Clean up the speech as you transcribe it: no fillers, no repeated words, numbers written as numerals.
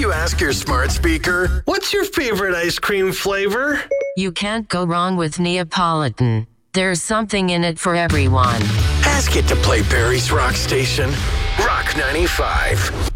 you ask your smart speaker, what's your favorite ice cream flavor? You can't go wrong with Neapolitan. There's something in it for everyone. Ask it to play Barry's Rock Station. Rock 95.